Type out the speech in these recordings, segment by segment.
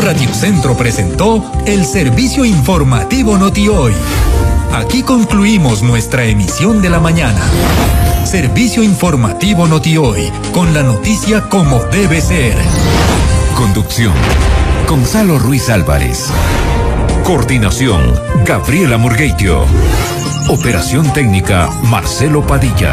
Radio Centro presentó el servicio informativo Noti-Hoy. Aquí concluimos nuestra emisión de la mañana. Servicio informativo Noti-Hoy, con la noticia como debe ser. Conducción: Gonzalo Ruiz Álvarez. Coordinación: Gabriela Murgueitio. Operación técnica: Marcelo Padilla.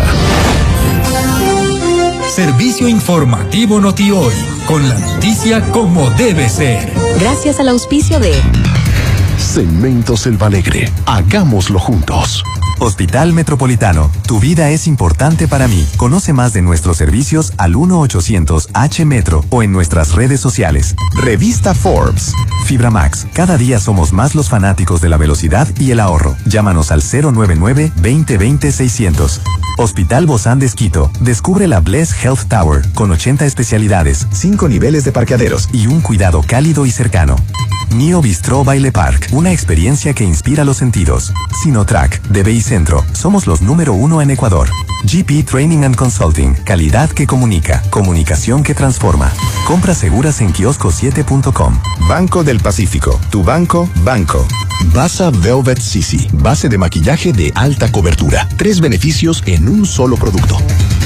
Servicio informativo Noti-Hoy, con la noticia como debe ser. Gracias al auspicio de Cemento Selva Alegre. Hagámoslo juntos. Hospital Metropolitano, tu vida es importante para mí. Conoce más de nuestros servicios al 1-800-H-METRO o en nuestras redes sociales. Revista Forbes. Fibra Max, cada día somos más los fanáticos de la velocidad y el ahorro. Llámanos al 099-2020-600. Hospital Bozán de Esquito, descubre la Bless Health Tower, con 80 especialidades, 5 niveles de parqueaderos y un cuidado cálido y cercano. Nio Bistro Baile Park, una experiencia que inspira los sentidos. Sinotrack, de BI Centro, somos los número 1 en Ecuador. GP Training and Consulting, calidad que comunica, comunicación que transforma. Compras seguras en kiosco7.com. Banco del Pacífico, tu banco. Basa Velvet Sisi, base de maquillaje de alta cobertura. 3 beneficios en un solo producto.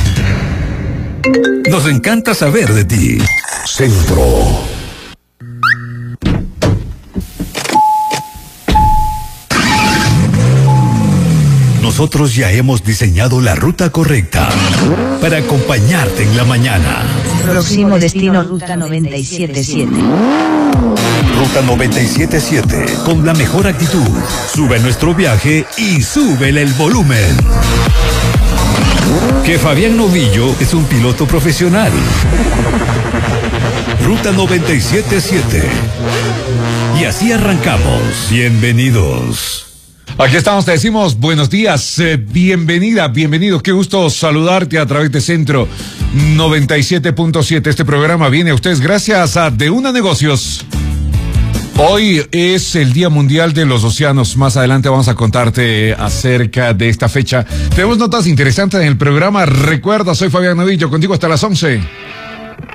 Nos encanta saber de ti. Centro. Nosotros ya hemos diseñado la ruta correcta para acompañarte en la mañana. Próximo destino Ruta 977. Ruta 977, con la mejor actitud. Sube nuestro viaje y súbele el volumen. Que Fabián Novillo es un piloto profesional. Ruta 977. Y así arrancamos. Bienvenidos. Aquí estamos, te decimos buenos días, bienvenida, bienvenido, qué gusto saludarte a través de Centro 97.7. Este programa viene a ustedes gracias a De Una Negocios. Hoy es el Día Mundial de los Océanos. Más adelante vamos a contarte acerca de esta fecha. Tenemos notas interesantes en el programa. Recuerda, soy Fabián Novillo, contigo hasta las 11.